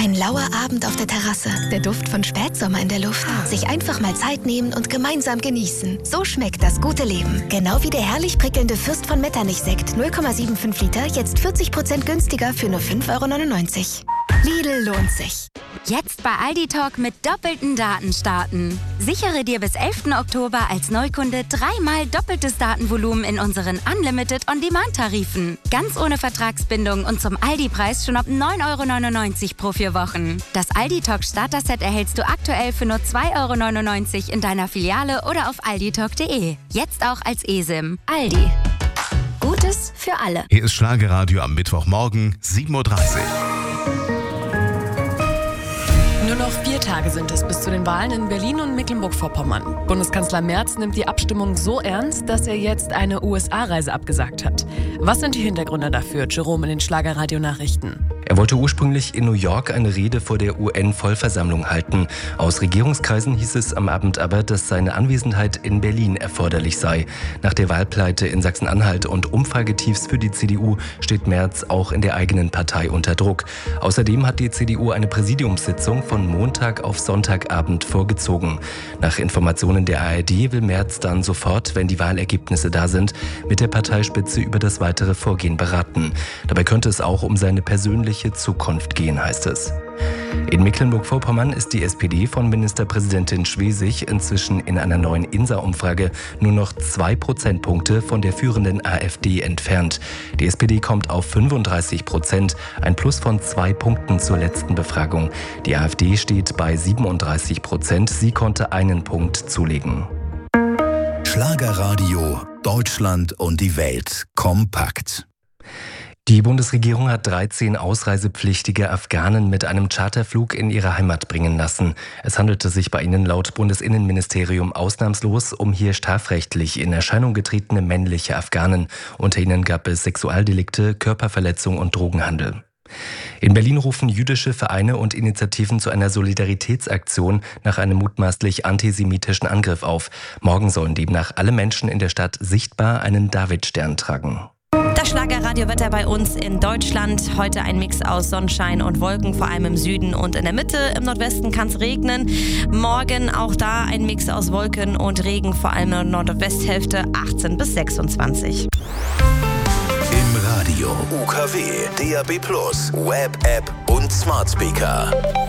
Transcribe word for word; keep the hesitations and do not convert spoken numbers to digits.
Ein lauer Abend auf der Terrasse, der Duft von Spätsommer in der Luft. Sich einfach mal Zeit nehmen und gemeinsam genießen. So schmeckt das gute Leben. Genau wie der herrlich prickelnde Fürst von Metternich-Sekt. null Komma fünfundsiebzig Liter, jetzt vierzig Prozent günstiger für nur fünf Euro neunundneunzig. Lidl lohnt sich. Jetzt bei Aldi Talk mit doppelten Daten starten. Sichere dir bis elften Oktober als Neukunde dreimal doppeltes Datenvolumen in unseren Unlimited On-Demand-Tarifen. Ganz ohne Vertragsbindung und zum Aldi-Preis schon ab neun Euro neunundneunzig pro vier Wochen. Das Aldi Talk Starter-Set erhältst du aktuell für nur zwei Euro neunundneunzig in deiner Filiale oder auf alditalk punkt de. Jetzt auch als eSIM. Aldi. Gutes für alle. Hier ist Schlagerradio am Mittwochmorgen, sieben Uhr dreißig. Nur noch vier Tage sind es bis zu den Wahlen in Berlin und Mecklenburg-Vorpommern. Bundeskanzler Merz nimmt die Abstimmung so ernst, dass er jetzt eine U S A-Reise abgesagt hat. Was sind die Hintergründe dafür, Jerome in den Schlagerradio-Nachrichten? Er wollte ursprünglich in New York eine Rede vor der U N-Vollversammlung halten. Aus Regierungskreisen hieß es am Abend aber, dass seine Anwesenheit in Berlin erforderlich sei. Nach der Wahlpleite in Sachsen-Anhalt und Umfragetiefs für die C D U steht Merz auch in der eigenen Partei unter Druck. Außerdem hat die C D U eine Präsidiumssitzung von Montag auf Sonntagabend vorgezogen. Nach Informationen der A R D will Merz dann sofort, wenn die Wahlergebnisse da sind, mit der Parteispitze über das weitere Vorgehen beraten. Dabei könnte es auch um seine persönliche Zukunft gehen, heißt es. In Mecklenburg-Vorpommern ist die S P D von Ministerpräsidentin Schwesig inzwischen in einer neuen INSA-Umfrage nur noch zwei Prozentpunkte von der führenden A f D entfernt. Die S P D kommt auf fünfunddreißig Prozent, ein Plus von zwei Punkten zur letzten Befragung. Die A f D steht bei siebenunddreißig Prozent, sie konnte einen Punkt zulegen. Schlagerradio, Deutschland und die Welt kompakt. Die Bundesregierung hat dreizehn ausreisepflichtige Afghanen mit einem Charterflug in ihre Heimat bringen lassen. Es handelte sich bei ihnen laut Bundesinnenministerium ausnahmslos um hier strafrechtlich in Erscheinung getretene männliche Afghanen. Unter ihnen gab es Sexualdelikte, Körperverletzung und Drogenhandel. In Berlin rufen jüdische Vereine und Initiativen zu einer Solidaritätsaktion nach einem mutmaßlich antisemitischen Angriff auf. Morgen sollen demnach alle Menschen in der Stadt sichtbar einen Davidstern tragen. Das Schlagerradiowetter bei uns in Deutschland. Heute ein Mix aus Sonnenschein und Wolken, vor allem im Süden und in der Mitte. Im Nordwesten kann es regnen. Morgen auch da ein Mix aus Wolken und Regen, vor allem in der Nordwesthälfte achtzehn bis sechsundzwanzig. Im Radio, U K W, D A B plus, Web-App und Smart Speaker.